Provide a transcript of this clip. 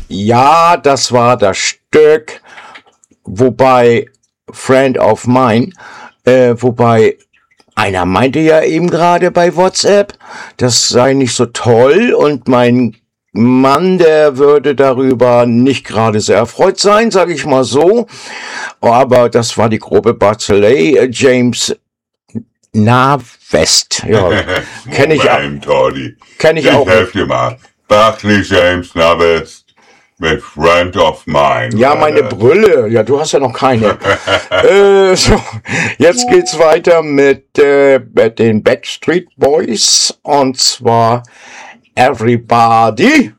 Ja, das war das Stück, wobei Friend of Mine, wobei einer meinte ja eben gerade bei WhatsApp, das sei nicht so toll und mein Mann, der würde darüber nicht gerade sehr erfreut sein, sage ich mal so. Aber das war die grobe Barzeley, James Navest. Ja, kenne ich auch. Toddy. Kenn ich auch. Helf dir mal. Barclay James Navest mit Friend of Mine. Ja, meine Brille. Ja, du hast ja noch keine. So, jetzt geht's weiter mit den Backstreet Boys und zwar Everybody.